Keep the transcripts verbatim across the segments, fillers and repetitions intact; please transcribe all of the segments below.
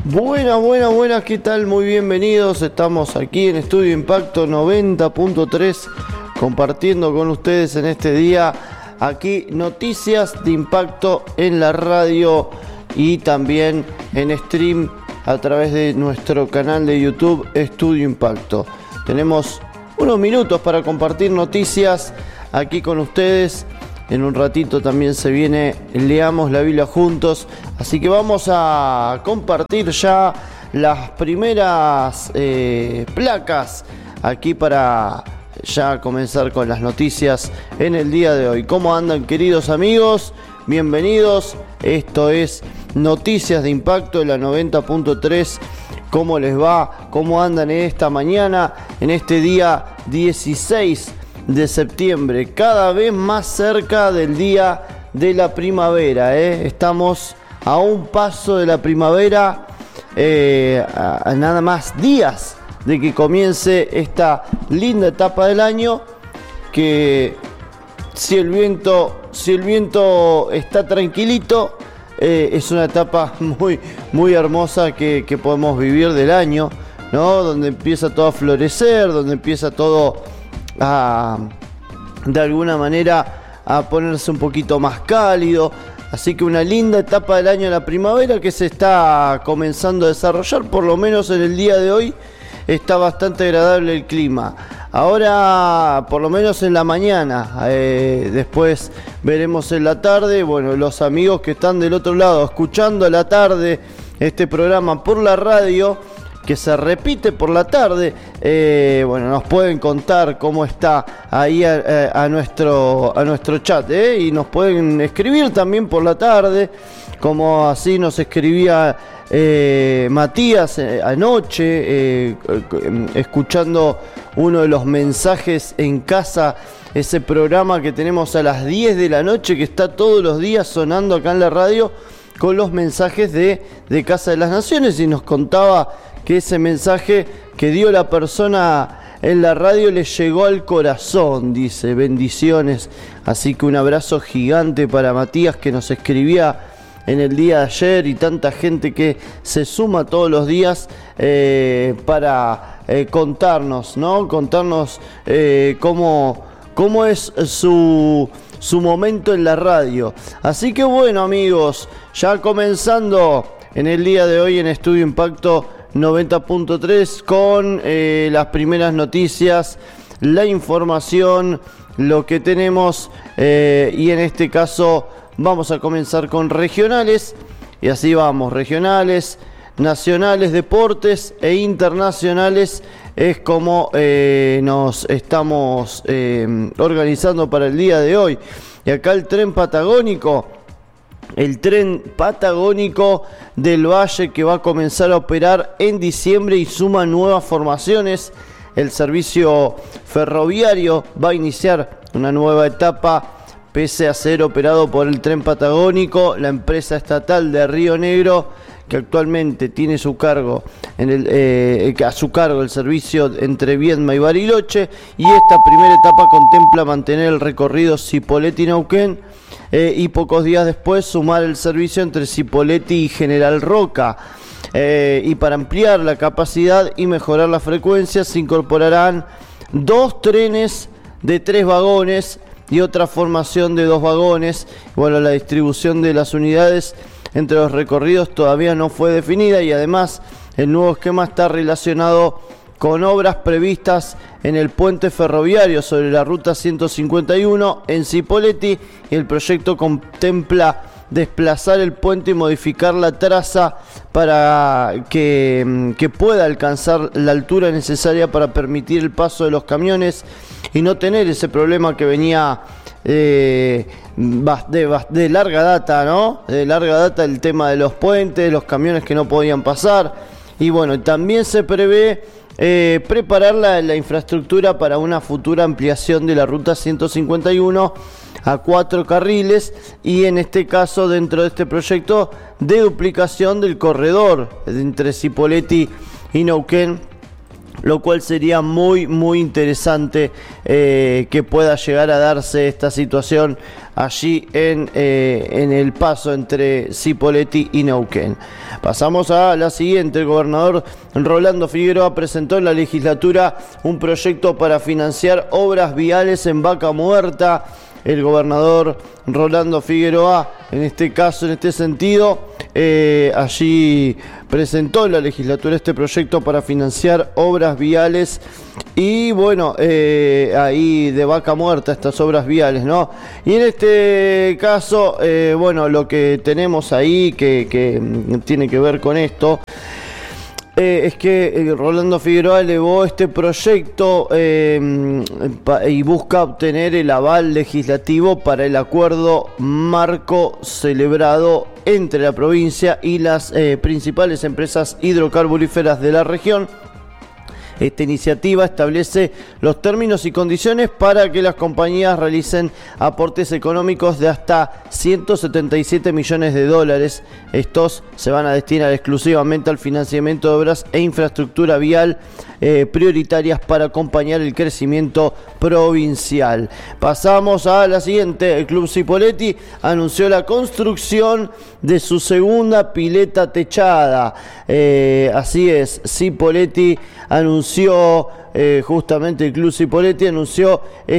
Buenas, buenas, buenas, ¿qué tal? Muy bienvenidos, estamos aquí en Estudio Impacto noventa punto tres compartiendo con ustedes en este día aquí noticias de impacto en la radio y también en stream a través de nuestro canal de YouTube Estudio Impacto. Tenemos unos minutos para compartir noticias aquí con ustedes. En un ratito también se viene Leamos la Biblia Juntos, así que vamos a compartir ya las primeras eh, placas aquí para ya comenzar con las noticias en el día de hoy. ¿Cómo andan, queridos amigos? Bienvenidos, esto es Noticias de Impacto de la noventa punto tres. ¿Cómo les va? ¿Cómo andan en esta mañana, en este día dieciséis de septiembre, cada vez más cerca del día de la primavera, ¿eh? Estamos a un paso de la primavera, eh, a, a nada más días de que comience esta linda etapa del año, que si el viento, si el viento está tranquilito, eh, es una etapa muy, muy hermosa que, que podemos vivir del año, ¿no? Donde empieza todo a florecer, donde empieza todo a, de alguna manera, a ponerse un poquito más cálido. Así que una linda etapa del año, la primavera, que se está comenzando a desarrollar. Por lo menos en el día de hoy está bastante agradable el clima. Ahora, por lo menos en la mañana, eh, después veremos en la tarde. Bueno, los amigos que están del otro lado escuchando a la tarde este programa por la radio, que se repite por la tarde, eh, bueno, nos pueden contar cómo está ahí a, a, nuestro, a nuestro chat, ¿eh? Y nos pueden escribir también por la tarde, como así nos escribía eh, Matías eh, anoche, eh, escuchando uno de los mensajes en casa, ese programa que tenemos a las diez de la noche, que está todos los días sonando acá en la radio, con los mensajes de, de Casa de las Naciones, y nos contaba que ese mensaje que dio la persona en la radio le llegó al corazón, dice, bendiciones. Así que un abrazo gigante para Matías, que nos escribía en el día de ayer, y tanta gente que se suma todos los días eh, para eh, contarnos, ¿no? Contarnos eh, cómo, cómo es su, su momento en la radio. Así que bueno, amigos, ya comenzando en el día de hoy en Estudio Impacto noventa punto tres con eh, las primeras noticias, la información, lo que tenemos, eh, y en este caso vamos a comenzar con regionales, y así vamos, regionales, nacionales, deportes e internacionales, es como eh, nos estamos eh, organizando para el día de hoy. Y acá el tren patagónico, el tren patagónico del Valle, que va a comenzar a operar en diciembre y suma nuevas formaciones. El servicio ferroviario va a iniciar una nueva etapa, pese a ser operado por el tren patagónico, la empresa estatal de Río Negro, que actualmente tiene su cargo en el, eh, a su cargo el servicio entre Viedma y Bariloche, y esta primera etapa contempla mantener el recorrido Cipolletti-Neuquén, Eh, y pocos días después sumar el servicio entre Cipolletti y General Roca. Eh, y para ampliar la capacidad y mejorar la frecuencia se incorporarán dos trenes de tres vagones y otra formación de dos vagones. Bueno, la distribución de las unidades entre los recorridos todavía no fue definida, y además el nuevo esquema está relacionado con obras previstas en el puente ferroviario sobre la ruta ciento cincuenta y uno en Cipolletti, y el proyecto contempla desplazar el puente y modificar la traza para que, que pueda alcanzar la altura necesaria para permitir el paso de los camiones y no tener ese problema que venía eh, de, de larga data, ¿no? De larga data el tema de los puentes, los camiones que no podían pasar. Y bueno, también se prevé Eh, preparar la, la infraestructura para una futura ampliación de la ruta ciento cincuenta y uno a cuatro carriles, y en este caso, dentro de este proyecto de duplicación del corredor entre Cipolletti y Neuquén, lo cual sería muy muy interesante eh, que pueda llegar a darse esta situación allí en, eh, en el paso entre Cipolletti y Neuquén. Pasamos a la siguiente. El gobernador Rolando Figueroa presentó en la legislatura un proyecto para financiar obras viales en Vaca Muerta. El gobernador Rolando Figueroa, en este caso, en este sentido, eh, allí presentó en la legislatura este proyecto para financiar obras viales y bueno, eh, ahí de Vaca Muerta, estas obras viales, ¿no? Y en este caso, eh, bueno, lo que tenemos ahí que, que tiene que ver con esto, Eh, es que eh, Rolando Figueroa elevó este proyecto eh, y busca obtener el aval legislativo para el acuerdo marco celebrado entre la provincia y las eh, principales empresas hidrocarburíferas de la región. Esta iniciativa establece los términos y condiciones para que las compañías realicen aportes económicos de hasta ciento setenta y siete millones de dólares. Estos se van a destinar exclusivamente al financiamiento de obras e infraestructura vial eh, prioritarias para acompañar el crecimiento provincial. Pasamos a la siguiente. El Club Cipolletti anunció la construcción de su segunda pileta techada. Eh, así es, Cipolletti anunció, eh, justamente el Club Cipolletti anunció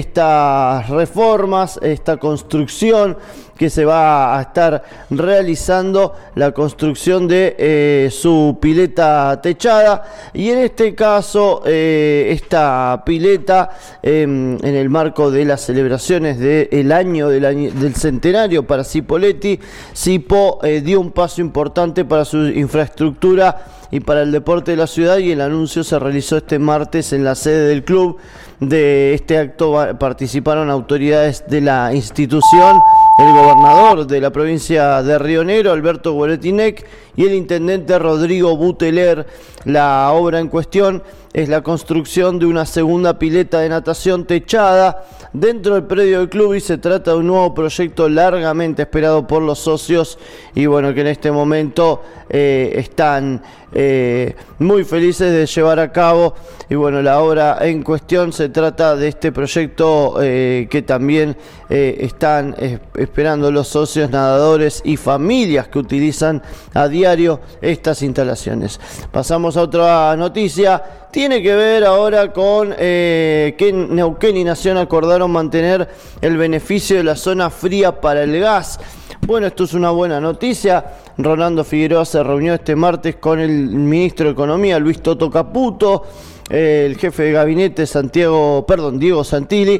estas reformas, esta construcción que se va a estar realizando, la construcción de eh, su pileta techada, y en este caso eh, esta pileta eh, en el marco de las celebraciones del año del, año del centenario para Cipolletti, Cipo eh, dio un paso importante para su infraestructura y para el deporte de la ciudad, y el anuncio se realizó este martes en la sede del club. De este acto participaron autoridades de la institución, el gobernador de la provincia de Río Negro, Alberto Gueretinec, y el intendente Rodrigo Buteler. La obra en cuestión es la construcción de una segunda pileta de natación techada dentro del predio del club, y se trata de un nuevo proyecto largamente esperado por los socios, y bueno, que en este momento eh, están eh, muy felices de llevar a cabo. Y bueno, la obra en cuestión se trata de este proyecto eh, que también eh, están eh, esperando los socios, nadadores y familias que utilizan a diario estas instalaciones. Pasamos a otra noticia. Tiene que ver ahora con eh, que Neuquén y Nación acordaron mantener el beneficio de la zona fría para el gas. Bueno, esto es una buena noticia. Rolando Figueroa se reunió este martes con el ministro de Economía, Luis Toto Caputo, eh, el jefe de gabinete, Santiago, perdón, Diego Santilli,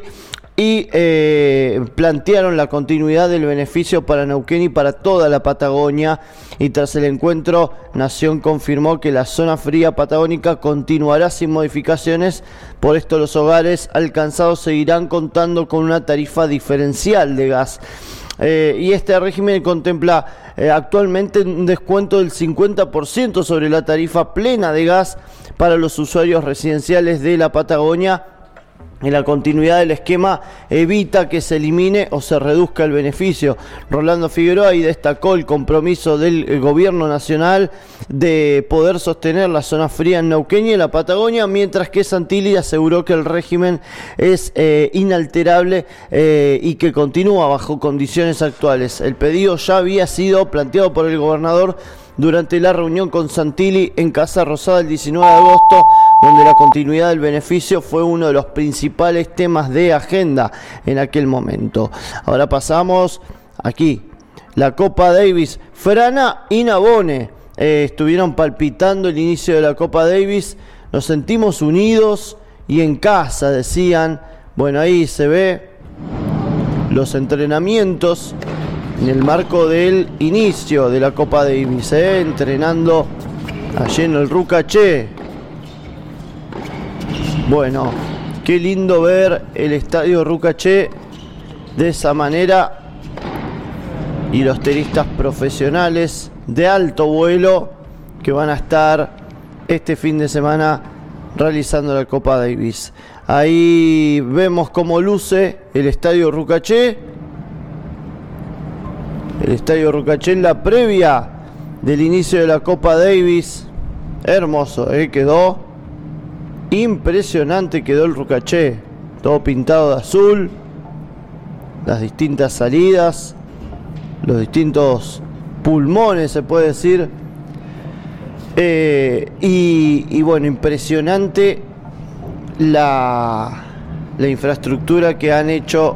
y eh, plantearon la continuidad del beneficio para Neuquén y para toda la Patagonia. Y tras el encuentro, Nación confirmó que la zona fría patagónica continuará sin modificaciones. Por esto, los hogares alcanzados seguirán contando con una tarifa diferencial de gas. Eh, y este régimen contempla eh, actualmente un descuento del cincuenta por ciento sobre la tarifa plena de gas para los usuarios residenciales de la Patagonia. En la continuidad del esquema evita que se elimine o se reduzca el beneficio. Rolando Figueroa y destacó el compromiso del gobierno nacional de poder sostener la zona fría en Neuquén y en la Patagonia, mientras que Santilli aseguró que el régimen es eh, inalterable eh, y que continúa bajo condiciones actuales. El pedido ya había sido planteado por el gobernador durante la reunión con Santilli en Casa Rosada el diecinueve de agosto, donde la continuidad del beneficio fue uno de los principales temas de agenda en aquel momento. Ahora pasamos aquí, la Copa Davis. Frana y Nabone eh, estuvieron palpitando el inicio de la Copa Davis. Nos sentimos unidos y en casa, decían. Bueno, ahí se ve los entrenamientos en el marco del inicio de la Copa Davis, eh, entrenando allí en el Rucaché. Bueno, qué lindo ver el estadio Rucaché de esa manera, y los tenistas profesionales de alto vuelo que van a estar este fin de semana realizando la Copa Davis. Ahí vemos cómo luce el estadio Rucaché. El estadio Rucaché en la previa del inicio de la Copa Davis. Hermoso, ¿eh? Quedó. impresionante quedó el Rucaché, todo pintado de azul, las distintas salidas, los distintos pulmones, se puede decir, eh, y, y bueno, impresionante la, la infraestructura que han hecho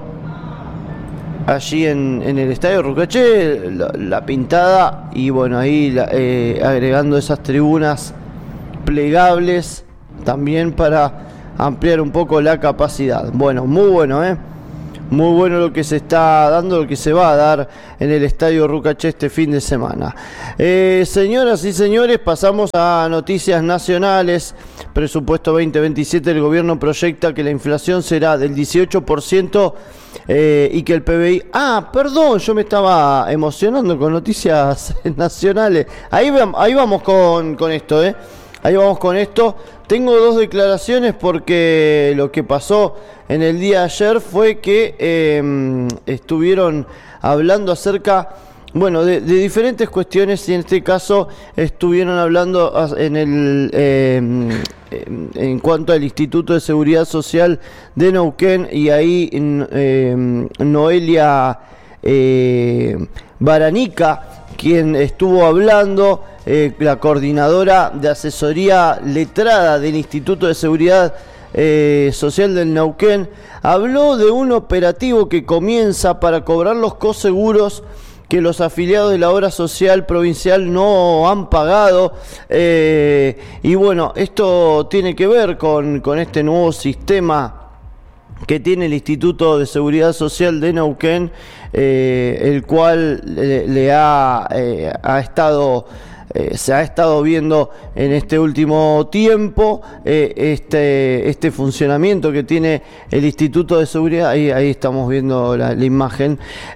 allí en, en el estadio Rucaché, la, la pintada, y bueno, ahí la, eh, agregando esas tribunas plegables también para ampliar un poco la capacidad. Bueno, muy bueno, ¿eh? Muy bueno lo que se está dando, lo que se va a dar en el estadio Rucaché este fin de semana. Eh, señoras y señores, pasamos a noticias nacionales. Presupuesto veinte veintisiete, el gobierno proyecta que la inflación será del dieciocho por ciento eh, y que el P B I... Ah, perdón, yo me estaba emocionando con noticias nacionales. Ahí, ahí vamos con, con esto, ¿eh? Ahí vamos con esto. Tengo dos declaraciones porque lo que pasó en el día de ayer fue que eh, estuvieron hablando acerca, bueno, de, de diferentes cuestiones, y en este caso estuvieron hablando en el eh, en cuanto al Instituto de Seguridad Social de Neuquén, y ahí eh, Noelia eh, Baranica, quien estuvo hablando, eh, la coordinadora de asesoría letrada del Instituto de Seguridad eh, Social del Neuquén, habló de un operativo que comienza para cobrar los coseguros que los afiliados de la obra social provincial no han pagado, eh, y bueno, esto tiene que ver con, con este nuevo sistema que tiene el Instituto de Seguridad Social de Neuquén, eh, el cual le, le ha, eh, ha estado, eh, se ha estado viendo en este último tiempo, eh, este, este funcionamiento que tiene el Instituto de Seguridad. Ahí, ahí estamos viendo la, la imagen,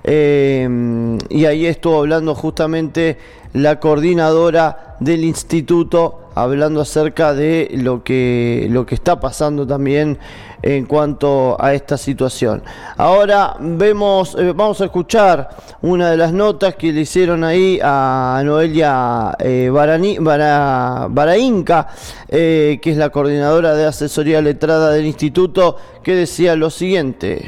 eh, y ahí estuvo hablando justamente la coordinadora del instituto, hablando acerca de lo que, lo que está pasando también en cuanto a esta situación. Ahora vemos, eh, vamos a escuchar una de las notas que le hicieron ahí a Noelia eh, Barani, Bara, Barainca, eh, que es la coordinadora de asesoría letrada del instituto, que decía lo siguiente.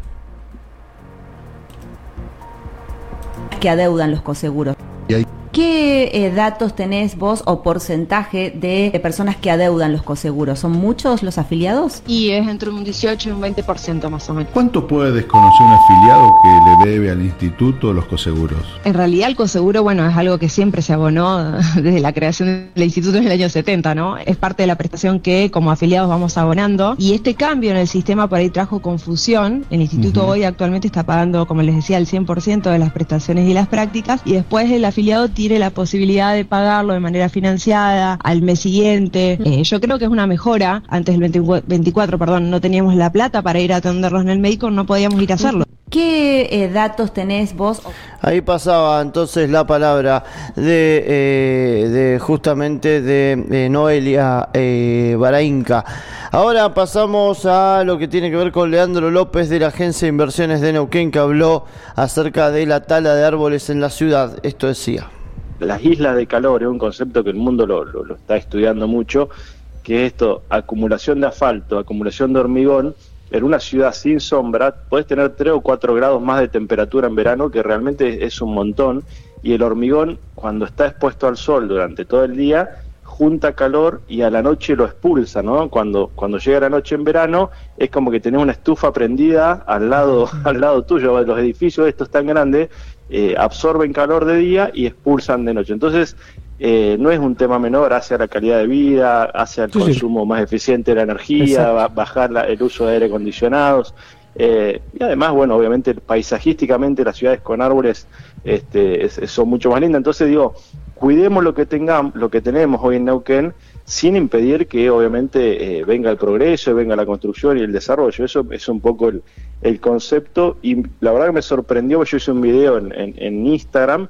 Que adeudan los coseguros. Y hay... ¿Qué eh, datos tenés vos o porcentaje de, de personas que adeudan los coseguros? ¿Son muchos los afiliados? Y es entre un dieciocho y un veinte por ciento más o menos. ¿Cuánto puede desconocer un afiliado que le debe al instituto los coseguros? En realidad el coseguro, bueno, es algo que siempre se abonó desde la creación del instituto en el año setenta, ¿no? Es parte de la prestación que como afiliados vamos abonando, y este cambio en el sistema por ahí trajo confusión. El instituto uh-huh. hoy actualmente está pagando, como les decía, el cien por ciento de las prestaciones y las prácticas, y después el afiliado tiene la posibilidad de pagarlo de manera financiada al mes siguiente. Eh, yo creo que es una mejora. Antes del veinticuatro, perdón, no teníamos la plata para ir a atendernos en el médico, no podíamos ir a hacerlo. ¿Qué eh, datos tenés vos? Ahí pasaba entonces la palabra de, eh, de justamente de eh, Noelia eh, Barainca. Ahora pasamos a lo que tiene que ver con Leandro López de la Agencia de Inversiones de Neuquén, que habló acerca de la tala de árboles en la ciudad. Esto decía. Las islas de calor es un concepto que el mundo lo, lo, lo está estudiando mucho, que es esto, acumulación de asfalto, acumulación de hormigón. En una ciudad sin sombra podés tener tres o cuatro grados más de temperatura en verano, que realmente es un montón, y el hormigón, cuando está expuesto al sol durante todo el día, junta calor y a la noche lo expulsa, ¿no? Cuando, cuando llega la noche en verano, es como que tenés una estufa prendida al lado, al lado tuyo. Los edificios estos tan grandes eh, absorben calor de día y expulsan de noche. Entonces, eh, no es un tema menor, hace a la calidad de vida, hace al sí, consumo sí. más eficiente de la energía, ba bajar la, el uso de aire acondicionados. Eh, y además, bueno, obviamente paisajísticamente las ciudades con árboles este, es, son mucho más lindas. Entonces digo, cuidemos lo que tengamos, lo que tenemos hoy en Neuquén, sin impedir que obviamente eh, venga el progreso, venga la construcción y el desarrollo. Eso es un poco el, el concepto, y la verdad que me sorprendió. Yo hice un video en, en, en Instagram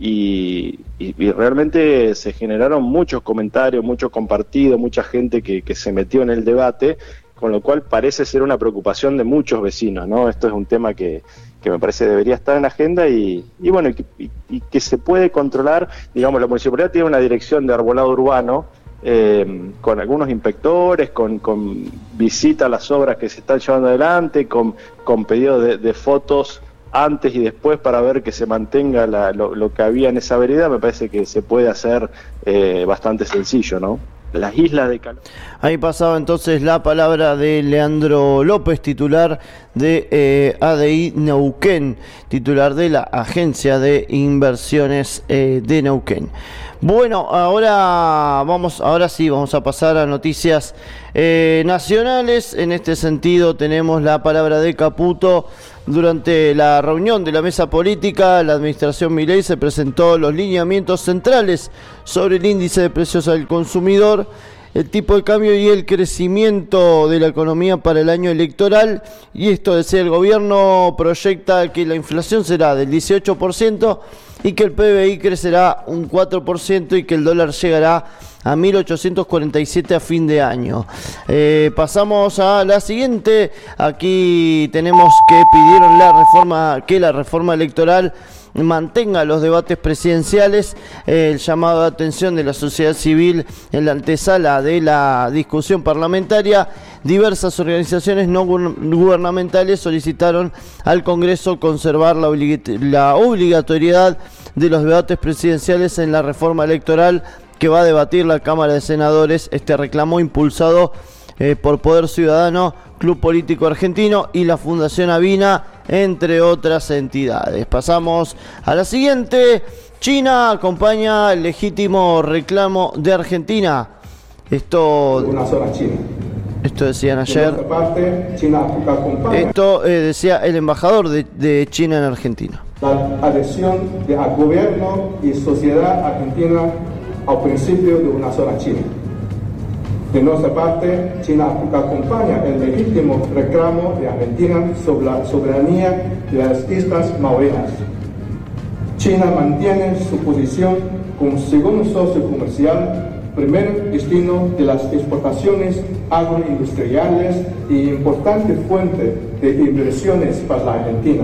y, y, y realmente se generaron muchos comentarios, muchos compartidos, mucha gente que, que se metió en el debate, con lo cual parece ser una preocupación de muchos vecinos, ¿no? Esto es un tema que, que me parece debería estar en la agenda y, y bueno, y que, y, y que se puede controlar. Digamos, la municipalidad tiene una dirección de arbolado urbano eh, con algunos inspectores, con, con visita a las obras que se están llevando adelante, con, con pedido de, de fotos antes y después para ver que se mantenga la, lo, lo que había en esa vereda. Me parece que se puede hacer eh, bastante sencillo, ¿no? Las islas de calor. Ahí pasaba entonces la palabra de Leandro López, titular de eh, A D I Neuquén, titular de la Agencia de Inversiones eh, de Neuquén. Bueno, ahora vamos, ahora sí vamos a pasar a noticias eh, nacionales. En este sentido tenemos la palabra de Caputo. Durante la reunión de la mesa política, la administración Milei se presentó los lineamientos centrales sobre el índice de precios al consumidor, el tipo de cambio y el crecimiento de la economía para el año electoral. Y esto, decía el gobierno, proyecta que la inflación será del dieciocho por ciento y que el P B I crecerá un cuatro por ciento y que el dólar llegará a mil ochocientos cuarenta y siete a fin de año. Eh, pasamos a la siguiente. Aquí tenemos que pidieron la reforma, que la reforma electoral mantenga los debates presidenciales. Eh, el llamado de atención de la sociedad civil en la antesala de la discusión parlamentaria. Diversas organizaciones no gubernamentales solicitaron al Congreso conservar la, oblig- la obligatoriedad de los debates presidenciales en la reforma electoral que va a debatir la Cámara de Senadores. Este reclamo impulsado eh, por Poder Ciudadano, Club Político Argentino y la Fundación Avina, entre otras entidades. Pasamos a la siguiente. China acompaña el legítimo reclamo de Argentina. Esto, una sola China. Esto decían ayer. De parte, China acompaña. Esto eh, decía el embajador de, de China en Argentina. La adhesión del gobierno y sociedad argentina al principio de una sola China. De nuestra parte, China acompaña el legítimo reclamo de Argentina sobre la soberanía de las Islas Malvinas. China mantiene su posición como segundo socio comercial, primer destino de las exportaciones agroindustriales y importante fuente de inversiones para la Argentina.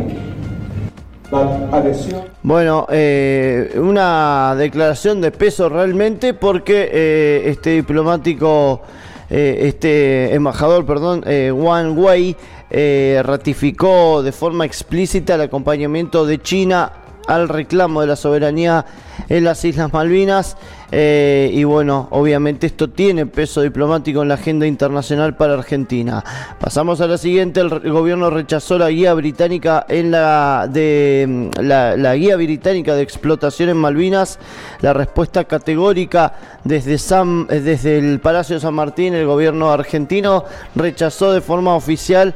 La adhesión. Bueno, eh, una declaración de peso realmente, porque eh, este diplomático, eh, este embajador, perdón, eh, Wang Wei, eh, ratificó de forma explícita el acompañamiento de China al reclamo de la soberanía en las Islas Malvinas. Eh, y bueno, obviamente esto tiene peso diplomático en la agenda internacional para Argentina. Pasamos a la siguiente. El, el gobierno rechazó la guía británica en la de la, la guía británica de explotación en Malvinas. La respuesta categórica desde San, desde el Palacio San Martín. El gobierno argentino rechazó de forma oficial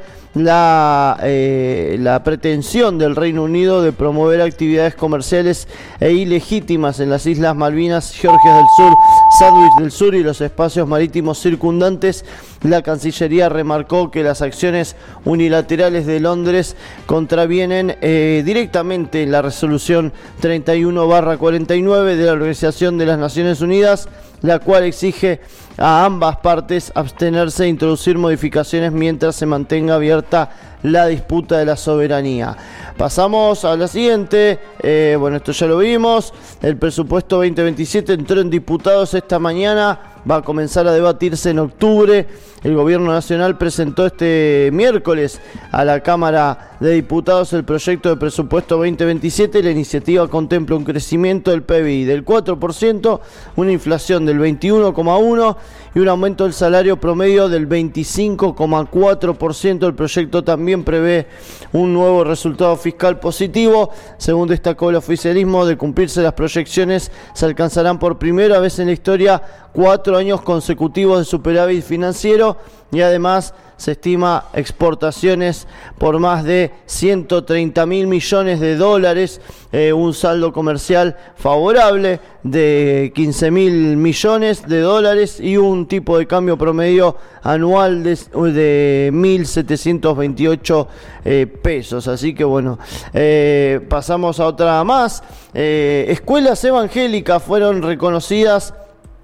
La, eh, la pretensión del Reino Unido de promover actividades comerciales e ilegítimas en las Islas Malvinas, Georgias del Sur, Sandwich del Sur y los espacios marítimos circundantes. La Cancillería remarcó que las acciones unilaterales de Londres contravienen eh, directamente la resolución treinta y uno barra cuarenta y nueve de la Organización de las Naciones Unidas, la cual exige a ambas partes abstenerse de introducir modificaciones mientras se mantenga abierta la disputa de la soberanía. Pasamos a la siguiente. Eh, bueno, esto ya lo vimos. El presupuesto veinte veintisiete entró en diputados esta mañana. Va a comenzar a debatirse en octubre. El gobierno nacional presentó este miércoles a la Cámara de Diputados el proyecto de presupuesto veinte veintisiete. La iniciativa contempla un crecimiento del P B I del cuatro por ciento, una inflación del veintiuno coma uno por ciento y un aumento del salario promedio del veinticinco coma cuatro por ciento. El proyecto también prevé un nuevo resultado fiscal positivo. Según destacó el oficialismo, de cumplirse las proyecciones, se alcanzarán por primera vez en la historia cuatro años consecutivos de superávit financiero, y además se estima exportaciones por más de ciento treinta mil millones de dólares, eh, un saldo comercial favorable de quince mil millones de dólares y un tipo de cambio promedio anual de, de mil setecientos veintiocho eh, pesos. Así que bueno, eh, pasamos a otra más. Eh, escuelas evangélicas fueron reconocidas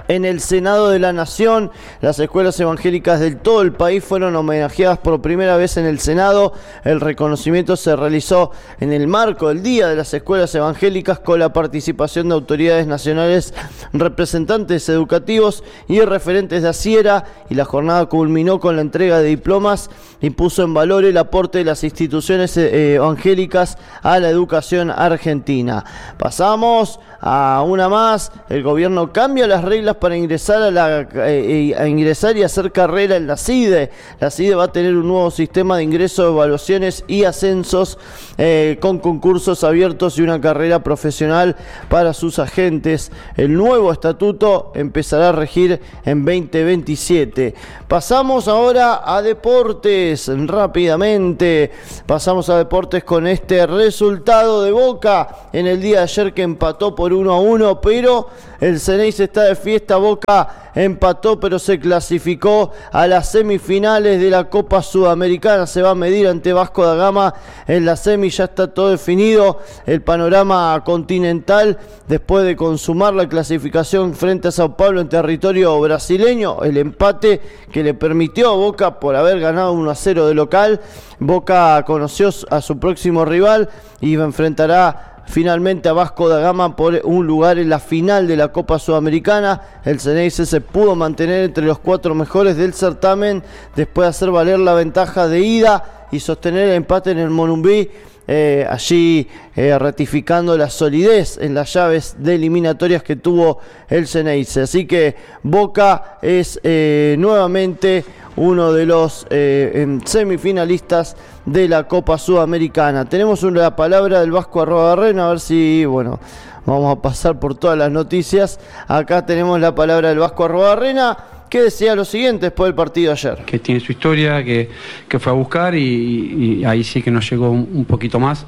En el Senado de la Nación, las escuelas evangélicas del todo el país fueron homenajeadas por primera vez en el Senado. El reconocimiento se realizó en el marco del Día de las Escuelas Evangélicas con la participación de autoridades nacionales, representantes educativos y referentes de Asiera, y la jornada culminó con la entrega de diplomas y puso en valor el aporte de las instituciones evangélicas a la educación argentina. Pasamos a una más. El gobierno cambia las reglas para ingresar a, la, eh, a ingresar y hacer carrera en la CIDE. La CIDE va a tener un nuevo sistema de ingreso, evaluaciones y ascensos eh, con concursos abiertos y una carrera profesional para sus agentes. El nuevo estatuto empezará a regir en veinte veintisiete. Pasamos ahora a deportes rápidamente. Pasamos a deportes con este resultado de Boca en el día de ayer, que empató por uno a uno, pero el Ceneice está de fiesta. Boca empató, pero se clasificó a las semifinales de la Copa Sudamericana. Se va a medir ante Vasco da Gama en la semi. Ya está todo definido el panorama continental después de consumar la clasificación frente a Sao Paulo en territorio brasileño. El empate que le permitió a Boca, por haber ganado uno a cero de local, Boca conoció a su próximo rival y enfrentará finalmente a Vasco da Gama por un lugar en la final de la Copa Sudamericana. El Ceneice se pudo mantener entre los cuatro mejores del certamen después de hacer valer la ventaja de ida y sostener el empate en el Morumbí, eh, allí eh, ratificando la solidez en las llaves de eliminatorias que tuvo el Ceneice. Así que Boca es eh, nuevamente uno de los eh, semifinalistas de la Copa Sudamericana. Tenemos una palabra del Vasco Arruabarrena, a ver si, bueno, vamos a pasar por todas las noticias. Acá tenemos la palabra del Vasco Arruabarrena, que decía lo siguiente después del partido ayer. Que tiene su historia, que, que fue a buscar y, y ahí sí que nos llegó un, un poquito más.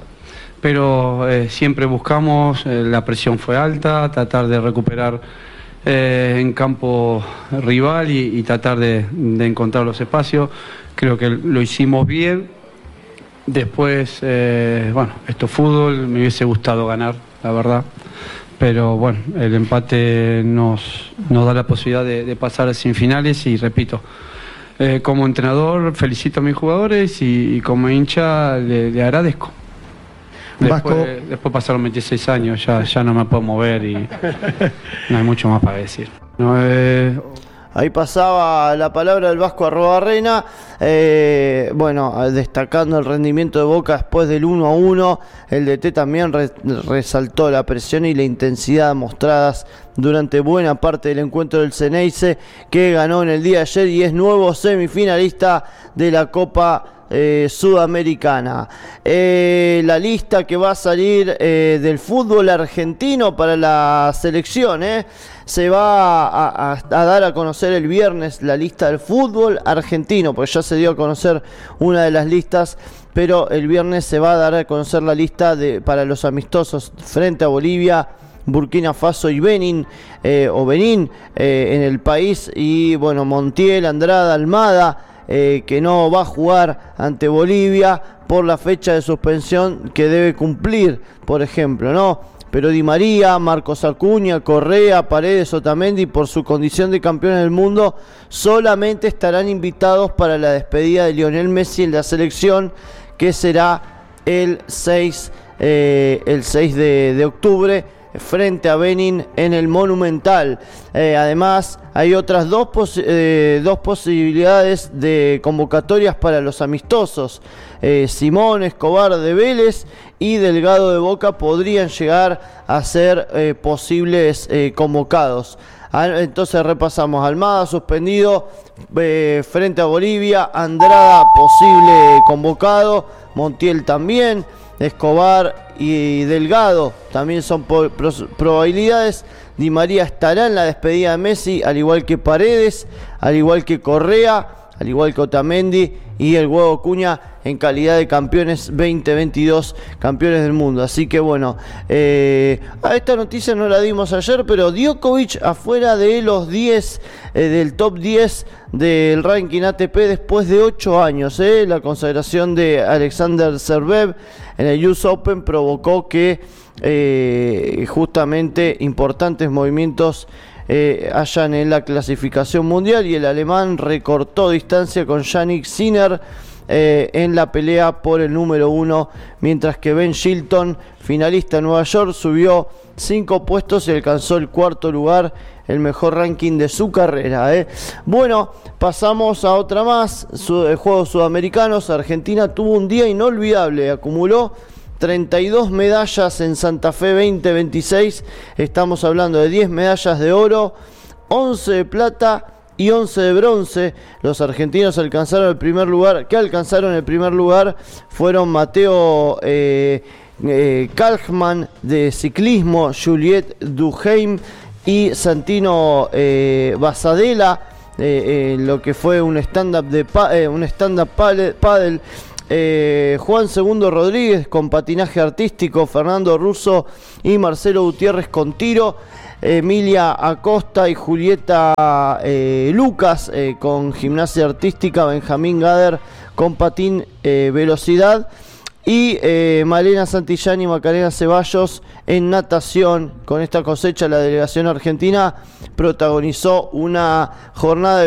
Pero eh, siempre buscamos, eh, la presión fue alta, tratar de recuperar Eh, en campo rival y, y tratar de, de encontrar los espacios. Creo que lo hicimos bien. Después, eh, bueno, esto es fútbol, me hubiese gustado ganar, la verdad, pero bueno, el empate nos, nos da la posibilidad de, de pasar a semifinales y repito, eh, como entrenador felicito a mis jugadores y, y como hincha le, le agradezco. Después, después pasaron veintiséis años, ya, ya no me puedo mover y no hay mucho más para decir. No, eh... Ahí pasaba la palabra del Vasco Arruabarrena, eh, bueno, destacando el rendimiento de Boca después del uno a uno. El D T también re, resaltó la presión y la intensidad mostradas durante buena parte del encuentro del Ceneice, que ganó en el día de ayer y es nuevo semifinalista de la Copa Eh, Sudamericana. Eh, la lista que va a salir eh, del fútbol argentino para la selección, eh, se va a, a, a dar a conocer el viernes la lista del fútbol argentino, porque ya se dio a conocer una de las listas, pero el viernes se va a dar a conocer la lista de, para los amistosos frente a Bolivia, Burkina Faso y Benin, eh, o Benín eh, en el país, y bueno, Montiel, Andrada, Almada, Eh, que no va a jugar ante Bolivia por la fecha de suspensión que debe cumplir, por ejemplo, ¿no? Pero Di María, Marcos Acuña, Correa, Paredes, Otamendi, por su condición de campeones del mundo, solamente estarán invitados para la despedida de Lionel Messi en la selección, que será el seis, eh, el seis de, de octubre, frente a Benin en el Monumental. Eh, además, hay otras dos, pos eh, dos posibilidades de convocatorias para los amistosos. Eh, Simón, Escobar de Vélez y Delgado de Boca podrían llegar a ser eh, posibles eh, convocados. Entonces repasamos: Almada suspendido eh, frente a Bolivia, Andrada posible convocado, Montiel también, Escobar y Delgado también son po probabilidades. Di María estará en la despedida de Messi, al igual que Paredes, al igual que Correa, al igual que Otamendi y el Huevo Cuña en calidad de campeones veinte veintidós, campeones del mundo. Así que bueno, eh, a esta noticia no la dimos ayer, pero Djokovic afuera de los diez, eh, del top diez del ranking A T P después de ocho años. Eh. La consagración de Alexander Zverev en el U S Open provocó que eh, justamente importantes movimientos eh, hayan en la clasificación mundial, y el alemán recortó distancia con Yannick Sinner eh, en la pelea por el número uno, mientras que Ben Shilton, finalista en Nueva York, subió cinco puestos y alcanzó el cuarto lugar, el mejor ranking de su carrera. ¿eh? Bueno, pasamos a otra más, su, eh, Juegos Sudamericanos. Argentina tuvo un día inolvidable, acumuló treinta y dos medallas en Santa Fe veinte veintiséis, estamos hablando de diez medallas de oro, once de plata y once de bronce. Los argentinos alcanzaron el primer lugar, que alcanzaron el primer lugar fueron Mateo eh, eh, Kalkman de ciclismo, Juliette Duheim y Santino eh, Basadella, eh, eh, lo que fue un stand-up de pa eh, un stand-up paddle. Eh, Juan Segundo Rodríguez con patinaje artístico, Fernando Russo y Marcelo Gutiérrez con tiro, Emilia Acosta y Julieta eh, Lucas eh, con gimnasia artística, Benjamín Gader con patín eh, velocidad, y eh, Malena Santillán y Macarena Ceballos en natación. Con esta cosecha la delegación argentina protagonizó una jornada de